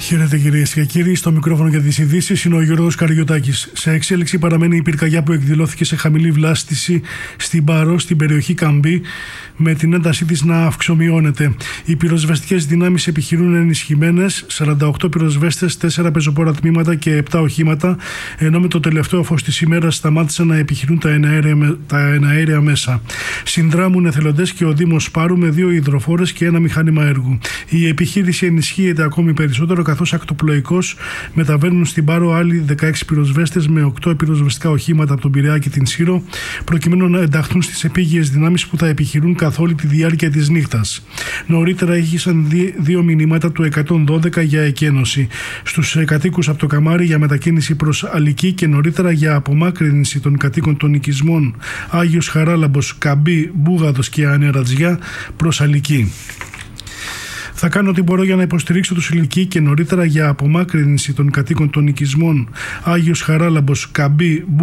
Χαίρετε κυρίες και κύριοι, στο μικρόφωνο για τις ειδήσεις είναι ο Γιώργος Καριωτάκης. Σε εξέλιξη παραμένει η πυρκαγιά που εκδηλώθηκε σε χαμηλή βλάστηση στην Πάρο, στην περιοχή Καμπή, με την έντασή της να αυξομειώνεται. Οι πυροσβεστικές δυνάμεις επιχειρούν ενισχυμένες, 48 πυροσβέστες, 4 πεζοπόρα τμήματα και 7 οχήματα, ενώ με το τελευταίο φως της ημέρας σταμάτησαν να επιχειρούν τα εναέρια μέσα. Συνδράμουν εθελοντές και ο Δήμος Πάρου με 2 υδροφόρες και 1 μηχάνημα έργου. Η επιχείρηση ενισχύεται ακόμη περισσότερο, καθώς ακτοπλοϊκώς μεταβαίνουν στην Πάρο άλλοι 16 πυροσβέστες με 8 πυροσβεστικά οχήματα από τον Πειραιά και την Σύρο, προκειμένου να ενταχθούν στις επίγειες δυνάμεις που θα επιχειρούν καθ' όλη τη διάρκεια της νύχτας. Νωρίτερα είχαν 2 μηνύματα του 112 για εκένωση στους κατοίκους από το Καμάρι για μετακίνηση προς Αλική και νωρίτερα για απομάκρυνση των κατοίκων των οικισμών Άγιος Χαράλαμπος, Καμπή, Μπούγαδος και Ανερατζιά προς Αλική. Θα κάνω ό,τι μπορώ για να υποστηρίξω τους Ηλικοί και νωρίτερα για απομάκρυνση των κατοίκων των οικισμών Άγιος Χαράλαμπος, Καμπή,